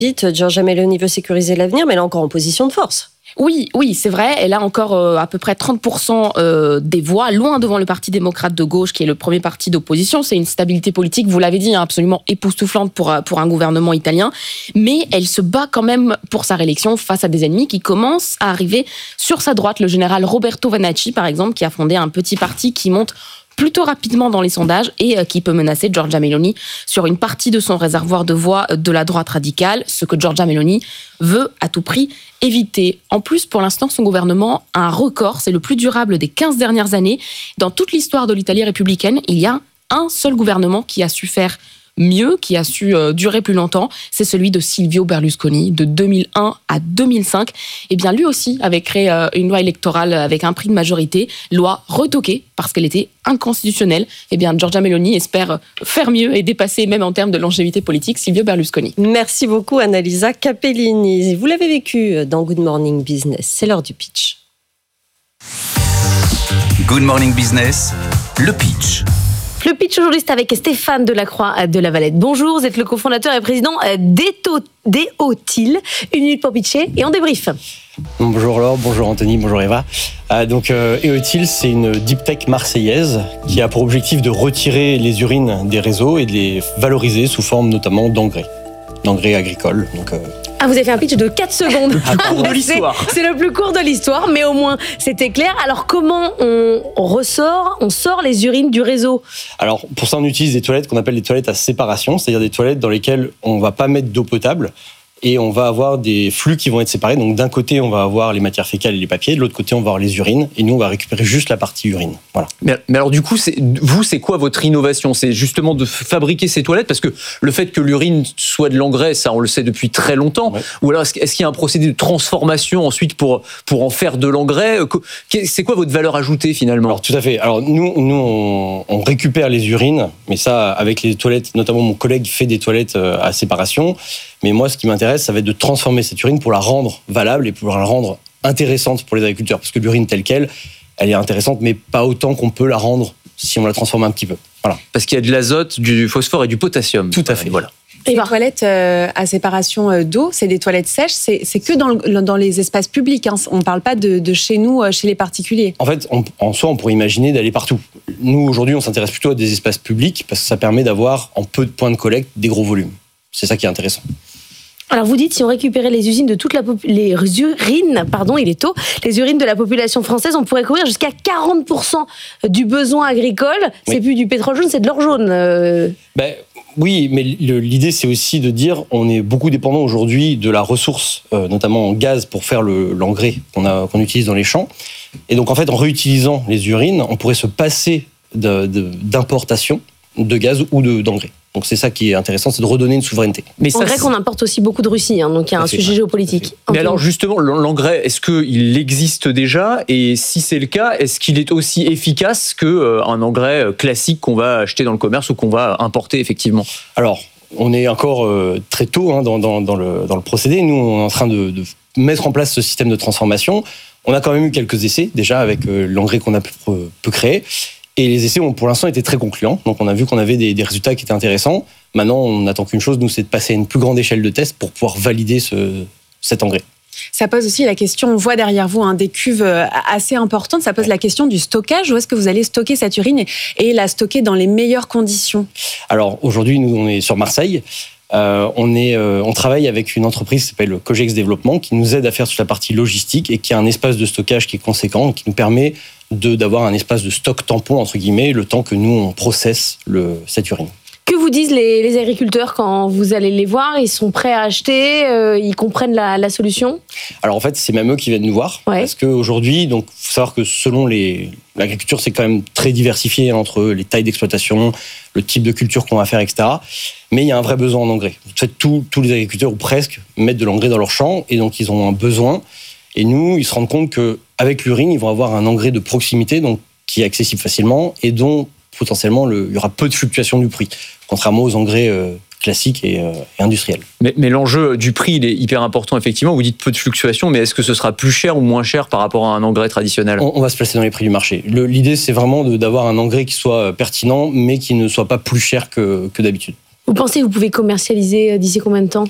Dites, Giorgia Meloni veut sécuriser l'avenir, mais elle est encore en position de force. Oui, c'est vrai. Elle a encore à peu près 30% des voix, loin devant le Parti démocrate de gauche, qui est le premier parti d'opposition. C'est une stabilité politique, vous l'avez dit, absolument époustouflante pour un gouvernement italien. Mais elle se bat quand même pour sa réélection face à des ennemis qui commencent à arriver sur sa droite. Le général Roberto Vanacci, par exemple, qui a fondé un petit parti qui monte plutôt rapidement dans les sondages et qui peut menacer Giorgia Meloni sur une partie de son réservoir de voix de la droite radicale, ce que Giorgia Meloni veut à tout prix éviter. En plus, pour l'instant, son gouvernement a un record, c'est le plus durable des 15 dernières années. Dans toute l'histoire de l'Italie républicaine, il y a un seul gouvernement qui a su faire mieux, qui a su durer plus longtemps, c'est celui de Silvio Berlusconi, de 2001 à 2005. Eh bien, lui aussi avait créé une loi électorale avec un prix de majorité, loi retoquée parce qu'elle était inconstitutionnelle. Eh bien, Giorgia Meloni espère faire mieux et dépasser, même en termes de longévité politique, Silvio Berlusconi. Merci beaucoup, Annalisa Capellini. Vous l'avez vécu dans Good Morning Business. C'est l'heure du pitch. Good Morning Business, le pitch. Le pitch aujourd'hui, c'est avec Stéphane Delacroix de La Valette. Bonjour, vous êtes le cofondateur et président d'Eotil. Une minute pour pitcher et on débrief. Bonjour Laure, bonjour Anthony, bonjour Eva. Eotil, c'est une deep tech marseillaise qui a pour objectif de retirer les urines des réseaux et de les valoriser sous forme notamment d'engrais agricoles. Vous avez fait un pitch de 4 secondes. Le plus court de l'histoire. C'est le plus court de l'histoire, mais au moins c'était clair. Alors comment on sort les urines du réseau ? Alors pour ça, on utilise des toilettes qu'on appelle des toilettes à séparation, c'est-à-dire des toilettes dans lesquelles on ne va pas mettre d'eau potable et on va avoir des flux qui vont être séparés. Donc d'un côté, on va avoir les matières fécales et les papiers, de l'autre côté, on va avoir les urines et nous, on va récupérer juste la partie urine. Voilà. Mais alors du coup, c'est quoi votre innovation ? C'est justement de fabriquer ces toilettes, parce que le fait que l'urine soit de l'engrais, ça on le sait depuis très longtemps. Ouais. Ou alors est-ce qu'il y a un procédé de transformation ensuite pour en faire de l'engrais ? C'est quoi votre valeur ajoutée finalement ? Alors tout à fait. Alors nous on récupère les urines, mais ça avec les toilettes, notamment mon collègue fait des toilettes à séparation. Mais moi, ce qui m'intéresse, ça va être de transformer cette urine pour la rendre valable et pour la rendre intéressante pour les agriculteurs. Parce que l'urine telle qu'elle, elle est intéressante, mais pas autant qu'on peut la rendre si on la transforme un petit peu. Voilà. Parce qu'il y a de l'azote, du phosphore et du potassium. Tout à fait. Voilà. Les toilettes à séparation d'eau, c'est des toilettes sèches, c'est que dans les espaces publics. Hein. On ne parle pas de chez nous, chez les particuliers. En fait, en soi, on pourrait imaginer d'aller partout. Nous, aujourd'hui, on s'intéresse plutôt à des espaces publics parce que ça permet d'avoir, en peu de points de collecte, des gros volumes. C'est ça qui est intéressant. Alors vous dites, si on récupérait les urines de les urines de la population française, on pourrait couvrir jusqu'à 40% du besoin agricole. Oui. C'est plus du pétrole jaune, c'est de l'or jaune. Oui, mais l'idée, c'est aussi de dire on est beaucoup dépendant aujourd'hui de la ressource, notamment en gaz, pour faire l'engrais qu'on utilise dans les champs. Et donc, en fait, en réutilisant les urines, on pourrait se passer d'importation de gaz ou d'engrais. Donc c'est ça qui est intéressant, c'est de redonner une souveraineté. Mais engrais qu'on importe aussi beaucoup de Russie, donc il y a un sujet géopolitique. Mais alors justement, l'engrais, est-ce qu'il existe déjà ? Et si c'est le cas, est-ce qu'il est aussi efficace qu'un engrais classique qu'on va acheter dans le commerce ou qu'on va importer effectivement ? Alors, on est encore très tôt dans le procédé. Nous, on est en train de mettre en place ce système de transformation. On a quand même eu quelques essais déjà avec l'engrais qu'on a pu créer. Et les essais ont pour l'instant été très concluants. Donc on a vu qu'on avait des résultats qui étaient intéressants. Maintenant, on n'attend qu'une chose, nous, c'est de passer à une plus grande échelle de tests pour pouvoir valider cet engrais. Ça pose aussi la question, on voit derrière vous des cuves assez importantes, ça pose la question du stockage. Où est-ce que vous allez stocker cette urine et la stocker dans les meilleures conditions ? Alors aujourd'hui, nous, on est sur Marseille. On travaille avec une entreprise qui s'appelle Cogex Développement qui nous aide à faire toute la partie logistique et qui a un espace de stockage qui est conséquent et qui nous permet d'avoir un espace de stock tampon, entre guillemets, le temps que nous, on processe cette urine. Que vous disent les agriculteurs quand vous allez les voir ? Ils sont prêts à acheter ? Ils comprennent la solution ? Alors en fait, c'est même eux qui viennent nous voir. Ouais. Parce qu'aujourd'hui, il faut savoir que selon l'agriculture, c'est quand même très diversifié entre les tailles d'exploitation, le type de culture qu'on va faire, etc. Mais il y a un vrai besoin en engrais. En fait, tous les agriculteurs, ou presque, mettent de l'engrais dans leurs champs et donc ils ont un besoin. Et nous, ils se rendent compte qu'avec l'urine, ils vont avoir un engrais de proximité donc, qui est accessible facilement et dont potentiellement il y aura peu de fluctuations du prix, contrairement aux engrais classiques et industriels. Mais l'enjeu du prix, il est hyper important, effectivement. Vous dites peu de fluctuations, mais est-ce que ce sera plus cher ou moins cher par rapport à un engrais traditionnel ? On va se placer dans les prix du marché. L'idée, c'est vraiment d'avoir un engrais qui soit pertinent, mais qui ne soit pas plus cher que d'habitude. Vous pensez que vous pouvez commercialiser d'ici combien de temps ?